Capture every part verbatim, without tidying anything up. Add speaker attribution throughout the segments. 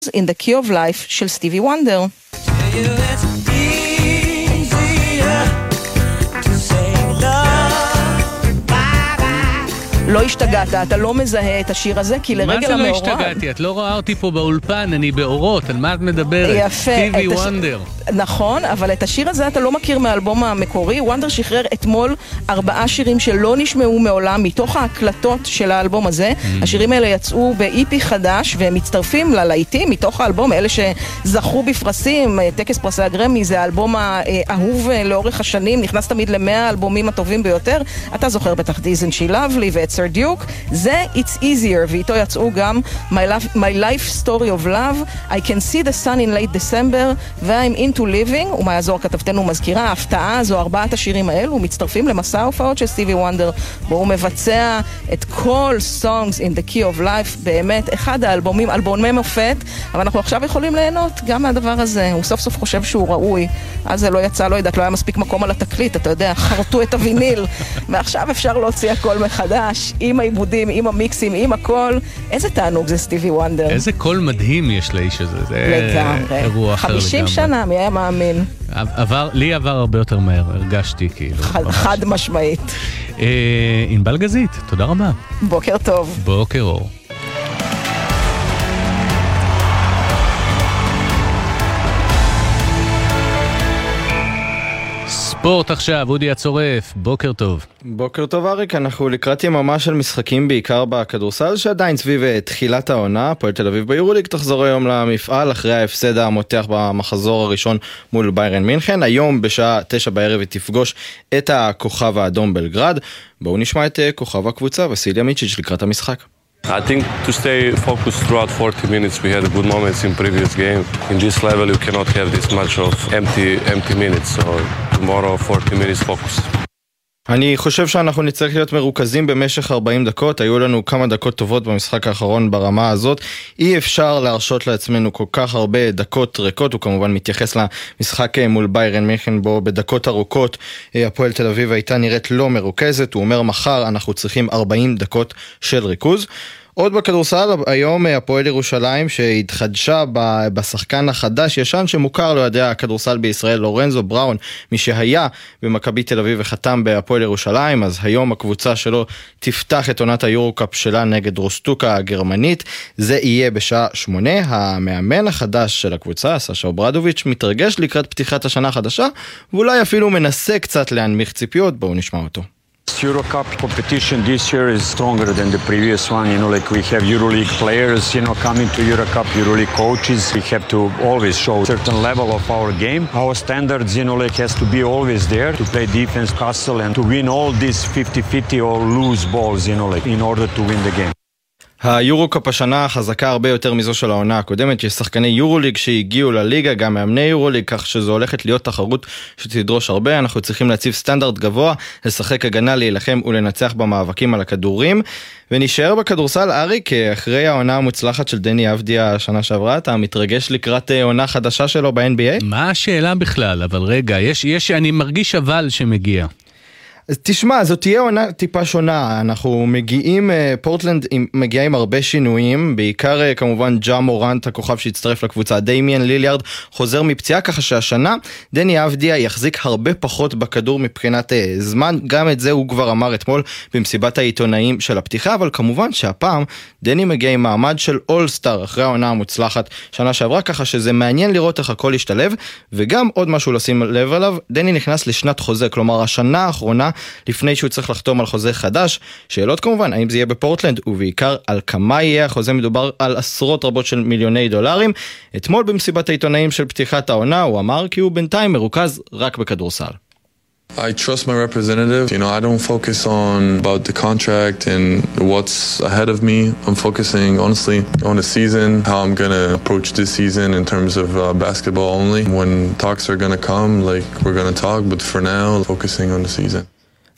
Speaker 1: in the Key of Life של סטיבי וונדר. לא השתגעת, אתה לא מזהה את השיר הזה, כי לרגל המאורע...
Speaker 2: מה זה לא השתגעתי? את לא רואה אותי פה באולפן, אני באורות, על מה את מדברת?
Speaker 1: יפה.
Speaker 2: סטיבי וונדר.
Speaker 1: נכון, אבל את השיר הזה אתה לא מכיר מהאלבום המקורי. וונדר שחרר אתמול ארבעה שירים שלא נשמעו מעולם, מתוך ההקלטות של האלבום הזה. השירים האלה יצאו ב-אי פי חדש, והם מצטרפים ללהיטים מתוך האלבום, אלה שזכו בפרסים, טקס פרסי הגרמי, זה האלבום האהוב לאורך השנים, נכנס תמיד למאה האלבומים הטובים ביותר. אתה זוכר בטח Isn't She Lovely ואת סר דיוק, זה It's Easier, ואיתו יצאו גם My Life, My Life Story of Love, I Can See the Sun in Late December, ו-I'm Into Living, ומה יעזור כתבתנו מזכירה, ההפתעה זו ארבעת השירים האלו, מצטרפים למסע ההופעות של סטיבי וונדר, בו הוא מבצע את כל Songs in the Key of Life, באמת אחד האלבומים, אלבומי מופת, אבל אנחנו עכשיו יכולים ליהנות גם מהדבר הזה, הוא סוף סוף חושב שהוא ראוי, אז זה לא יצא, לא יודעת, לא היה מספיק מקום על התקליט, אתה יודע, חרטו את הוויניל, ועכשיו אפשר להוציא הכל מחדש, עם העיבודים, עם המיקסים, עם הכל. איזה תענוג זה סטיבי וונדר.
Speaker 2: איזה קול מדהים יש לאיש הזה. זה אירוע אחר לגמרי.
Speaker 1: חמישים שנה, מי היה מאמין?
Speaker 2: עבר, לי עבר הרבה יותר מהר, הרגשתי כאילו.
Speaker 1: חד, חד משמעית.
Speaker 2: ענבל גזית, תודה רבה.
Speaker 1: בוקר טוב.
Speaker 2: בוקר אור. ספורט עכשיו, אודי הצורף, בוקר טוב.
Speaker 3: בוקר טוב אריק, אנחנו לקראת יממה של משחקים בעיקר בכדורסל שעדיין סביב תחילת העונה. הפועל תל אביב ביורוליג תחזור היום למפעל אחרי ההפסד המותח במחזור הראשון מול ביירן מינכן. היום בשעה תשע בערב היא תפגוש את הכוכב האדום בלגרד. בואו נשמע את כוכב הקבוצה וסיליה מיצ'יץ' לקראת המשחק.
Speaker 4: I think to stay focused throughout forty minutes, we had good moments in previous game. In this level, you cannot have this much of empty empty minutes. So tomorrow, forty minutes focus.
Speaker 3: אני חושב שאנחנו נצטרך להיות מרוכזים במשך ארבעים דקות. היו לנו כמה דקות טובות במשחק האחרון ברמה הזאת. אי אפשר להרשות לעצמנו כל כך הרבה דקות ריקות. הוא כמובן מתייחס למשחק מול ביירן מינכן בו בדקות ארוכות הפועל תל אביב הייתה נראית לא מרוכזת. הוא אומר מחר אנחנו צריכים ארבעים דקות של ריכוז. עוד בכדורסל, היום הפועל ירושלים שהתחדשה בשחקן החדש ישן שמוכר לידי הכדורסל בישראל, לורנזו בראון, מי שהיה במכבי תל אביב וחתם בהפועל ירושלים, אז היום הקבוצה שלו תפתח את עונת היורוקאפ שלה נגד רוסטוקה הגרמנית. זה יהיה בשעה שמונה. המאמן החדש של הקבוצה, סשה אוברדוביץ', מתרגש לקראת פתיחת השנה החדשה, ואולי אפילו מנסה קצת להנמיך ציפיות. בואו נשמע אותו.
Speaker 5: Eurocup competition this year is stronger than the previous one. You know, like we have EuroLeague players, you know, coming to Eurocup, EuroLeague coaches. We have to always show a certain level of our game. Our standards, you know, like has to be always there to play defense, hustle, and to win all these fifty fifty or lose balls, you know, like in order to win the game.
Speaker 3: היורוקאפ השנה חזקה הרבה יותר מזו של העונה הקודמת. יש שחקני יורוליג שהגיעו לליגה, גם מאמני יורוליג, כך שזו הולכת להיות תחרות שתדרוש הרבה. אנחנו צריכים להציב סטנדרט גבוה, לשחק הגנה, להילחם ולנצח במאבקים על הכדורים. ונשאר בכדורסל, אריק, אחרי העונה המוצלחת של דני אבדיה השנה שעברה, אתה מתרגש לקראת עונה חדשה שלו ב-אן בי איי?
Speaker 2: מה השאלה בכלל? אבל רגע, יש, יש, אני מרגיש אבל שמגיע.
Speaker 3: אז תשמע, זאת תהיה עונה טיפה שונה. אנחנו מגיעים, פורטלנד מגיעה עם הרבה שינויים, בעיקר כמובן ג'ה מורנט, הכוכב שהצטרף לקבוצה, דיימיאן ליליארד חוזר מפציעה, ככה שהשנה דני אבדיה יחזיק הרבה פחות בכדור מבחינת זמן. גם את זה הוא כבר אמר אתמול במסיבת העיתונאים של הפתיחה, אבל כמובן שהפעם דני מגיע עם מעמד של אול-סטאר אחרי העונה המוצלחת שנה שעברה, ככה שזה מעניין לראות איך הכל ישתלב. וגם עוד משהו לשים לב עליו, דני נכנס לשנת חוזה, כלומר השנה האחרונה לפני שהוא צריך לחתום על חוזה חדש. שאלות כמובן, האם זה יהיה בפורטלנד, ובעיקר על כמה יהיה החוזה. מדובר על עשרות רבות של מיליוני דולרים. אתמול במסיבת העיתונאים של פתיחת העונה הוא אמר כי הוא בינתיים מרוכז רק בכדורסל.
Speaker 6: I trust my representative. You know, I don't focus on about the contract and what's ahead of me. I'm focusing honestly on the season, how I'm going to approach this season in terms of uh, basketball only. When talks are going to come, like we're going to talk, but for now, focusing on the season.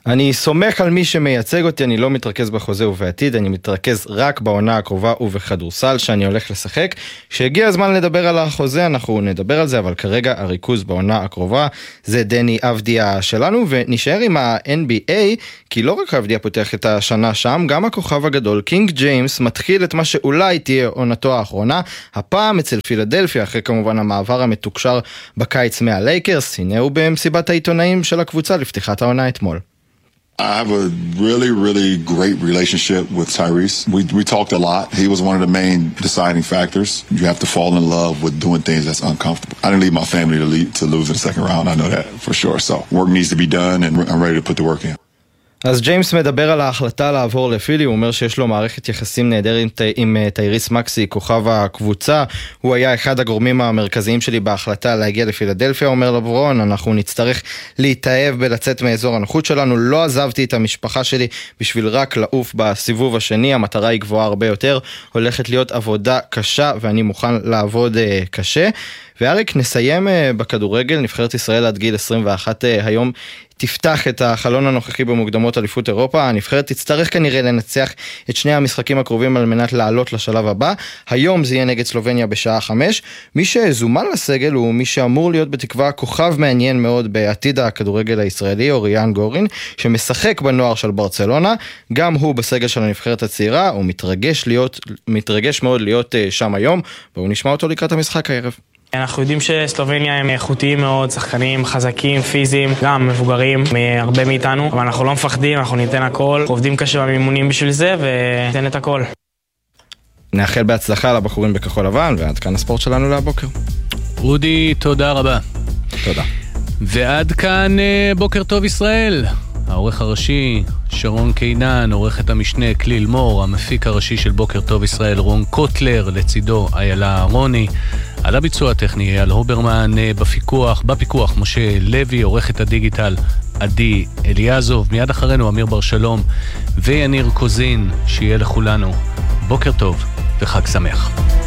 Speaker 3: אני סומך על מי שמייצג אותי, אני לא מתרכז בחוזה ובעתיד, אני מתרכז רק בעונה הקרובה ובכדורסל שאני הולך לשחק. כשהגיע הזמן לדבר על החוזה, אנחנו נדבר על זה, אבל כרגע הריכוז בעונה הקרובה זה דני אבדיה שלנו, ונשאר עם ה-אן בי איי, כי לא רק אבדיה פותח את השנה שם, גם הכוכב הגדול, קינג ג'יימס, מתחיל את מה שאולי תהיה עונתו האחרונה, הפעם אצל פילדלפיה, אחרי כמובן המעבר המתוקשר בקיץ מהלייקרס. הנה הוא במסיבת העיתונאים של הקבוצה לפתיחת העונה אתמול.
Speaker 7: I have a really, really great relationship with Tyrese. We we talked a lot. He was one of the main deciding factors. You have to fall in love with doing things that's uncomfortable. I didn't leave my family to lead, to lose in the second round. I know that for sure. So work needs to be done, and I'm ready to put the work in.
Speaker 3: אז ג'יימס מדבר על ההחלטה לעבור לפילי, הוא אומר שיש לו מערכת יחסים נהדרת עם טייריס מקסי, כוכב הקבוצה. הוא היה אחד הגורמים המרכזיים שלי בהחלטה להגיע לפילדלפיה, אומר לברון, אנחנו נצטרך להתאהב בלצאת מאזור הנוחות שלנו, לא עזבתי את המשפחה שלי בשביל רק לעוף בסיבוב השני, המטרה היא גבוהה הרבה יותר, הולכת להיות עבודה קשה ואני מוכן לעבוד uh, קשה. ואריק, נסיים uh, בכדורגל, נבחרת ישראל עד גיל עשרים ואחת uh, היום תפתח את החלון הנוכחי במוקדמות אליפות אירופה. הנבחרת תצטרך כנראה לנצח את שני המשחקים הקרובים על מנת לעלות לשלב הבא. היום זה יהיה נגד סלובניה בשעה חמש. מי שזומן לסגל הוא מי שאמור להיות בתקווה כוכב מעניין מאוד בעתיד הכדורגל הישראלי, אוריאן גורין, שמשחק בנוער של ברצלונה. גם הוא בסגל של הנבחרת הצעירה, הוא מתרגש, להיות, מתרגש מאוד להיות שם היום, והוא נשמע אותו לקראת המשחק הערב.
Speaker 8: אנחנו יודעים שסלובניה הם איכותיים מאוד, שחקנים חזקים, פיזיים, גם מבוגרים, הרבה מאיתנו, אבל אנחנו לא מפחדים, אנחנו ניתן הכל, אנחנו עובדים קשה במימונים בשביל זה וניתן את הכל.
Speaker 3: נאחל בהצלחה לבחורים בכחול לבן, ועד כאן הספורט שלנו להבוקר.
Speaker 2: אודי, תודה רבה.
Speaker 3: תודה.
Speaker 2: ועד כאן בוקר טוב ישראל. העורך הראשי שרון קינן, עורכת המשנה כליל מור, המפיק הראשי של בוקר טוב ישראל רון קוטלר, לצידו איילה רוני, על הביצוע הטכני אייל הוברמן, בפיקוח, בפיקוח משה לוי, עורכת הדיגיטל עדי אליעזוב, מיד אחרינו אמיר בר שלום ויניר קוזין. שיהיה לכולנו בוקר טוב וחג שמח.